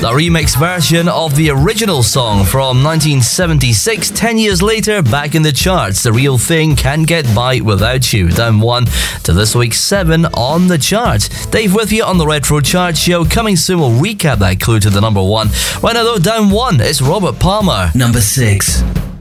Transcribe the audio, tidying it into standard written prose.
The remix version of the original song from 1976, 10 years later, back in the charts. The Real Thing, Can't Get By Without You, down 1 to this week's 7 on the chart. Dave with you on the Retro Chart Show. Coming soon, we'll recap that clue to the number 1. Right now though, down 1, it's Robert Palmer. Number 6.